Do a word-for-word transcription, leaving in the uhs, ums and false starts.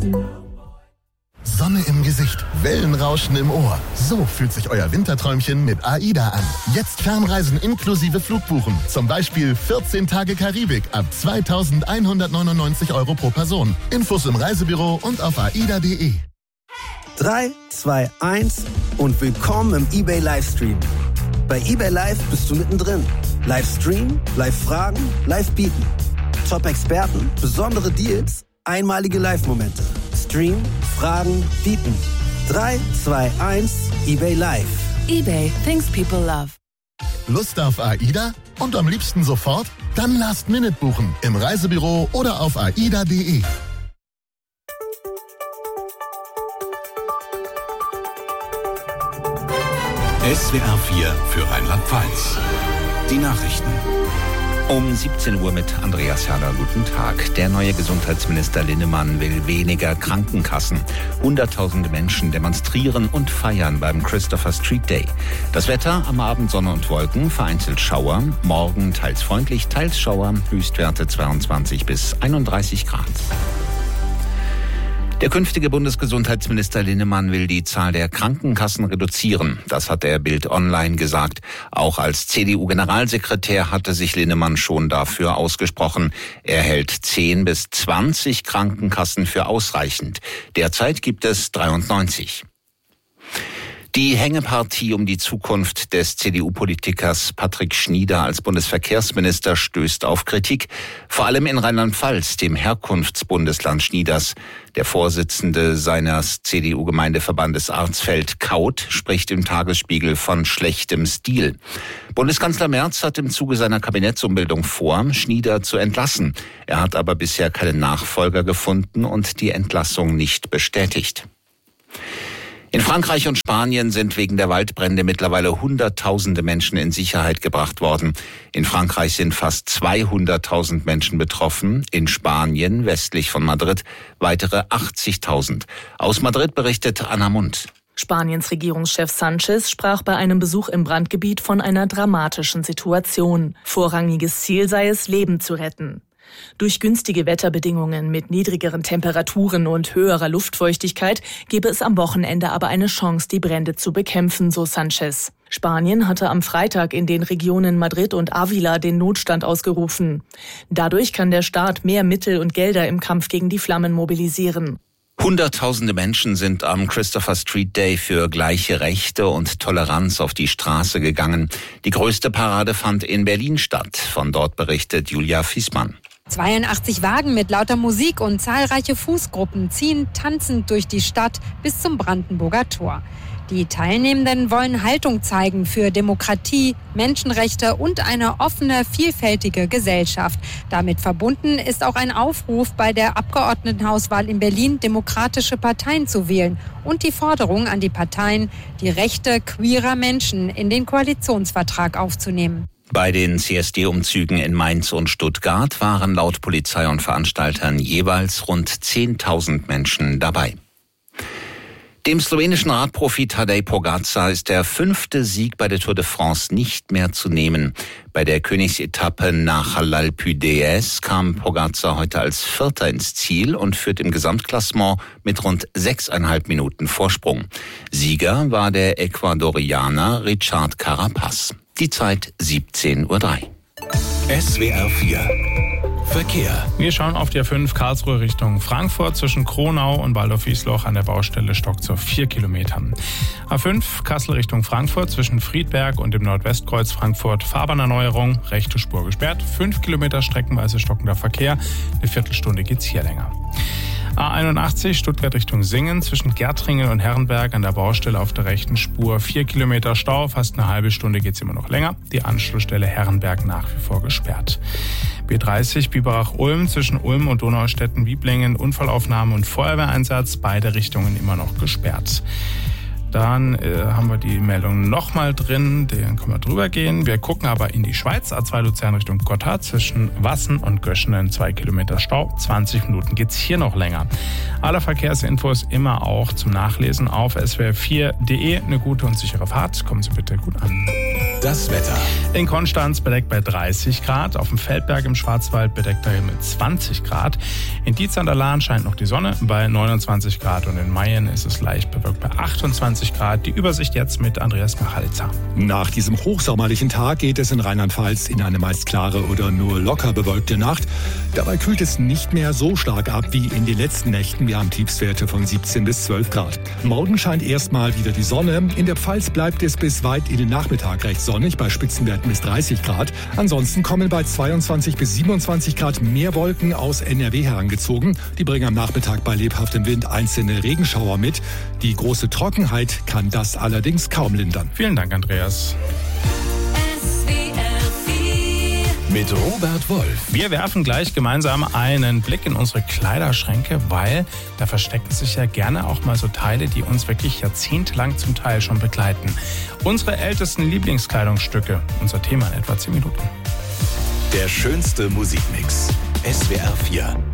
Sonne im Gesicht, Wellenrauschen im Ohr. So fühlt sich euer Winterträumchen mit AIDA an. Jetzt Fernreisen inklusive Flugbuchen. Zum Beispiel vierzehn Tage Karibik ab zweitausendeinhundertneunundneunzig Euro pro Person. Infos im Reisebüro und auf aida punkt de. drei, zwei, eins und willkommen im eBay Livestream. Bei eBay Live bist du mittendrin. Livestream, Live-Fragen, Live-Bieten. Top-Experten, besondere Deals, einmalige Live-Momente. Stream, Fragen, Bieten. drei, zwei, eins, eBay Live. eBay, things people love. Lust auf AIDA? Und am liebsten sofort? Dann Last Minute buchen. Im Reisebüro oder auf aida punkt de. S W R vier für Rheinland-Pfalz. Die Nachrichten. Um siebzehn Uhr mit Andreas Herrler. Guten Tag. Der neue Gesundheitsminister Linnemann will weniger Krankenkassen. Hunderttausende Menschen demonstrieren und feiern beim Christopher Street Day. Das Wetter: am Abend Sonne und Wolken, vereinzelt Schauer. Morgen teils freundlich, teils Schauer. Höchstwerte zweiundzwanzig bis einunddreißig Grad. Der künftige Bundesgesundheitsminister Linnemann will die Zahl der Krankenkassen reduzieren. Das hat er Bild Online gesagt. Auch als C D U-Generalsekretär hatte sich Linnemann schon dafür ausgesprochen. Er hält zehn bis zwanzig Krankenkassen für ausreichend. Derzeit gibt es dreiundneunzig. Die Hängepartie um die Zukunft des C D U-Politikers Patrick Schnieder als Bundesverkehrsminister stößt auf Kritik. Vor allem in Rheinland-Pfalz, dem Herkunftsbundesland Schnieders. Der Vorsitzende seines C D U-Gemeindeverbandes Arzfeld, Kaut, spricht im Tagesspiegel von schlechtem Stil. Bundeskanzler Merz hat im Zuge seiner Kabinettsumbildung vor, Schnieder zu entlassen. Er hat aber bisher keinen Nachfolger gefunden und die Entlassung nicht bestätigt. In Frankreich und Spanien sind wegen der Waldbrände mittlerweile Hunderttausende Menschen in Sicherheit gebracht worden. In Frankreich sind fast zweihunderttausend Menschen betroffen, in Spanien, westlich von Madrid, weitere achtzigtausend. Aus Madrid berichtet Anna Mund. Spaniens Regierungschef Sanchez sprach bei einem Besuch im Brandgebiet von einer dramatischen Situation. Vorrangiges Ziel sei es, Leben zu retten. Durch günstige Wetterbedingungen mit niedrigeren Temperaturen und höherer Luftfeuchtigkeit gebe es am Wochenende aber eine Chance, die Brände zu bekämpfen, so Sanchez. Spanien hatte am Freitag in den Regionen Madrid und Ávila den Notstand ausgerufen. Dadurch kann der Staat mehr Mittel und Gelder im Kampf gegen die Flammen mobilisieren. Hunderttausende Menschen sind am Christopher Street Day für gleiche Rechte und Toleranz auf die Straße gegangen. Die größte Parade fand in Berlin statt. Von dort berichtet Julia Fiesmann. zweiundachtzig Wagen mit lauter Musik und zahlreiche Fußgruppen ziehen tanzend durch die Stadt bis zum Brandenburger Tor. Die Teilnehmenden wollen Haltung zeigen für Demokratie, Menschenrechte und eine offene, vielfältige Gesellschaft. Damit verbunden ist auch ein Aufruf, bei der Abgeordnetenhauswahl in Berlin demokratische Parteien zu wählen und die Forderung an die Parteien, die Rechte queerer Menschen in den Koalitionsvertrag aufzunehmen. Bei den C S D-Umzügen in Mainz und Stuttgart waren laut Polizei und Veranstaltern jeweils rund zehntausend Menschen dabei. Dem slowenischen Radprofi Tadej Pogačar ist der fünfte Sieg bei der Tour de France nicht mehr zu nehmen. Bei der Königsetappe nach l'Alpe d'Huez kam Pogačar heute als Vierter ins Ziel und führt im Gesamtklassement mit rund sechseinhalb Minuten Vorsprung. Sieger war der Ecuadorianer Richard Carapaz. Die Zeit siebzehn Uhr drei. S W R vier Verkehr. Wir schauen auf die A fünf Karlsruhe Richtung Frankfurt. Zwischen Kronau und Waldorf-Wiesloch an der Baustelle stockt zu vier Kilometern. A fünf Kassel Richtung Frankfurt zwischen Friedberg und dem Nordwestkreuz Frankfurt. Fahrbahnerneuerung, rechte Spur gesperrt. Fünf Kilometer streckenweise stockender Verkehr. Eine Viertelstunde geht's hier länger. A einundachtzig Stuttgart Richtung Singen zwischen Gärtringen und Herrenberg an der Baustelle auf der rechten Spur. Vier Kilometer Stau, fast eine halbe Stunde geht's immer noch länger. Die Anschlussstelle Herrenberg nach wie vor gesperrt. B dreißig Biberach-Ulm zwischen Ulm und Donaustetten-Wieblingen. Unfallaufnahme und Feuerwehreinsatz, beide Richtungen immer noch gesperrt. Dann äh, haben wir die Meldung nochmal drin, den können wir drüber gehen. Wir gucken aber in die Schweiz, A zwei Luzern Richtung Gotthard, zwischen Wassen und Göschenen, zwei Kilometer Stau, zwanzig Minuten geht's hier noch länger. Alle Verkehrsinfos immer auch zum Nachlesen auf s w r vier punkt de. Eine gute und sichere Fahrt, kommen Sie bitte gut an. Das Wetter. In Konstanz bedeckt bei dreißig Grad, auf dem Feldberg im Schwarzwald bedeckt er mit zwanzig Grad. In Dietz an der Lahn scheint noch die Sonne bei neunundzwanzig Grad und in Mayen ist es leicht bewölkt bei achtundzwanzig Grad. Die Übersicht jetzt mit Andreas Machalitzer. Nach diesem hochsommerlichen Tag geht es in Rheinland-Pfalz in eine meist klare oder nur locker bewölkte Nacht. Dabei kühlt es nicht mehr so stark ab wie in den letzten Nächten. Wir haben Tiefstwerte von siebzehn bis zwölf Grad. Morgen scheint erstmal wieder die Sonne. In der Pfalz bleibt es bis weit in den Nachmittag recht sonnig, bei Spitzenwerten bis dreißig Grad. Ansonsten kommen bei zweiundzwanzig bis siebenundzwanzig Grad mehr Wolken aus N R W herangezogen. Die bringen am Nachmittag bei lebhaftem Wind einzelne Regenschauer mit. Die große Trockenheit kann das allerdings kaum lindern. Vielen Dank, Andreas. Mit Robert Wolf. Wir werfen gleich gemeinsam einen Blick in unsere Kleiderschränke, weil da verstecken sich ja gerne auch mal so Teile, die uns wirklich jahrzehntelang zum Teil schon begleiten. Unsere ältesten Lieblingskleidungsstücke, unser Thema in etwa zehn Minuten. Der schönste Musikmix. S W R vier.